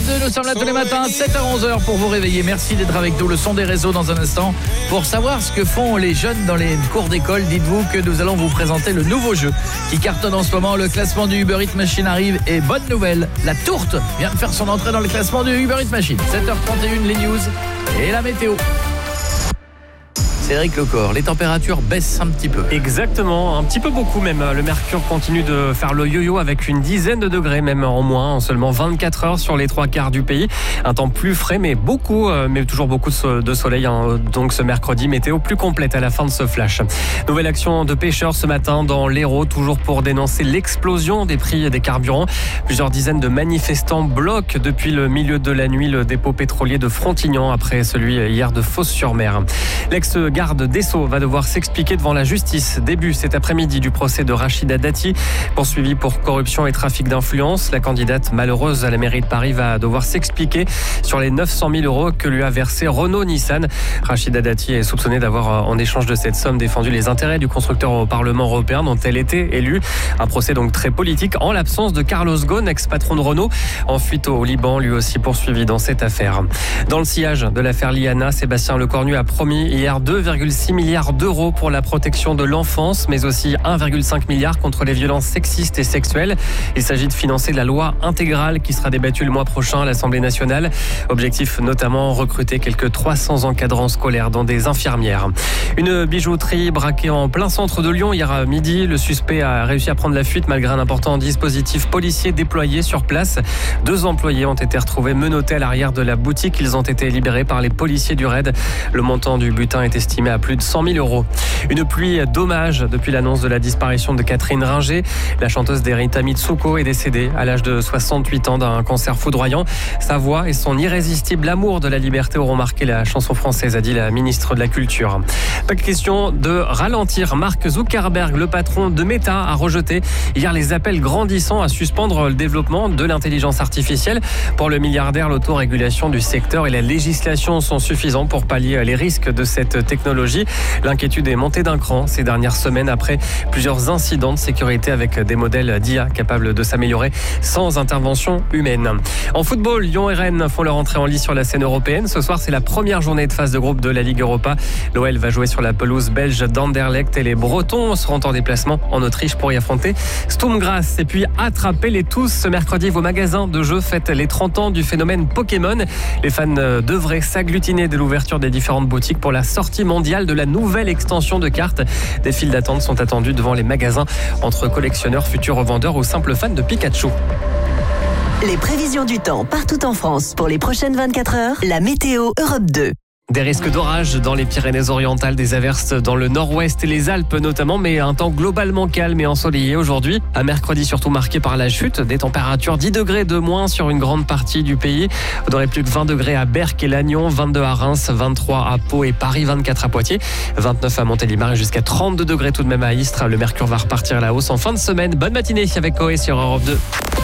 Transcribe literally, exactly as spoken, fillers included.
deux, nous sommes là tous les matins, sept heures onze heures pour vous réveiller. Merci d'être avec nous. Le son des réseaux dans un instant. Pour savoir ce que font les jeunes dans les cours d'école, dites-vous que nous allons vous présenter le nouveau jeu qui cartonne en ce moment. Le classement du Uber Eats Machine arrive et bonne nouvelle, la tourte vient de faire son entrée dans le classement du Uber Eats Machine. sept heures trente et une, les news et la météo. Cédric Lecor, les températures baissent un petit peu. Exactement, un petit peu beaucoup même. Le mercure continue de faire le yo-yo avec une dizaine de degrés même en moins en seulement vingt-quatre heures sur les trois quarts du pays. Un temps plus frais mais beaucoup, mais toujours beaucoup de soleil. Hein. Donc ce mercredi, météo plus complète à la fin de ce flash. Nouvelle action de pêcheurs ce matin dans l'Hérault, toujours pour dénoncer l'explosion des prix des carburants. Plusieurs dizaines de manifestants bloquent depuis le milieu de la nuit le dépôt pétrolier de Frontignan après celui hier de Fos-sur-Mer. L'ex garde des Sceaux va devoir s'expliquer devant la justice. Début cet après-midi du procès de Rachida Dati, poursuivie pour corruption et trafic d'influence. La candidate malheureuse à la mairie de Paris va devoir s'expliquer sur les neuf cent mille euros que lui a versé Renault-Nissan. Rachida Dati est soupçonnée d'avoir, en échange de cette somme, défendu les intérêts du constructeur au Parlement européen dont elle était élue. Un procès donc très politique en l'absence de Carlos Ghosn, ex-patron de Renault, en fuite au Liban, lui aussi poursuivi dans cette affaire. Dans le sillage de l'affaire Liana, Sébastien Lecornu a promis hier deux virgule six milliards d'euros pour la protection de l'enfance, mais aussi un virgule cinq milliard contre les violences sexistes et sexuelles. Il s'agit de financer la loi intégrale qui sera débattue le mois prochain à l'Assemblée nationale. Objectif notamment, recruter quelques trois cents encadrants scolaires dont des infirmières. Une bijouterie braquée en plein centre de Lyon hier à midi. Le suspect a réussi à prendre la fuite malgré un important dispositif policier déployé sur place. Deux employés ont été retrouvés menottés à l'arrière de la boutique. Ils ont été libérés par les policiers du raid. Le montant du butin est estimé à plus de cent mille euros. Une pluie d'hommages depuis l'annonce de la disparition de Catherine Ringer. La chanteuse d'Erita Mitsuko est décédée à l'âge de soixante-huit ans d'un cancer foudroyant. Sa voix et son irrésistible amour de la liberté auront marqué la chanson française, a dit la ministre de la Culture. Pas de question de ralentir. Mark Zuckerberg, le patron de Meta, a rejeté hier les appels grandissants à suspendre le développement de l'intelligence artificielle. Pour le milliardaire, l'autorégulation du secteur et la législation sont suffisants pour pallier les risques de cette technologie. L'inquiétude est montée d'un cran ces dernières semaines après plusieurs incidents de sécurité avec des modèles d'I A capables de s'améliorer sans intervention humaine. En football, Lyon et Rennes font leur entrée en lice sur la scène européenne. Ce soir, c'est la première journée de phase de groupe de la Ligue Europa. L'O L va jouer sur la pelouse belge d'Anderlecht et les Bretons seront en déplacement en Autriche pour y affronter Sturm Graz. Et puis, attrapez-les tous. Ce mercredi, vos magasins de jeux fêtent les trente ans du phénomène Pokémon. Les fans devraient s'agglutiner dès l'ouverture des différentes boutiques pour la sortie mondiale de la nouvelle extension de cartes. Des files d'attente sont attendues devant les magasins entre collectionneurs, futurs revendeurs ou simples fans de Pikachu. Les prévisions du temps partout en France pour les prochaines vingt-quatre heures. La météo Europe deux. Des risques d'orage dans les Pyrénées-Orientales, des averses dans le nord-ouest et les Alpes notamment, mais un temps globalement calme et ensoleillé aujourd'hui. Un mercredi surtout marqué par la chute des températures, dix degrés de moins sur une grande partie du pays. Vous n'aurez plus que vingt degrés à Berck et Lannion, vingt-deux à Reims, vingt-trois à Pau et Paris, vingt-quatre à Poitiers, vingt-neuf à Montélimar et jusqu'à trente-deux degrés tout de même à Istres. Le mercure va repartir à la hausse en fin de semaine. Bonne matinée avec Coé sur Europe deux.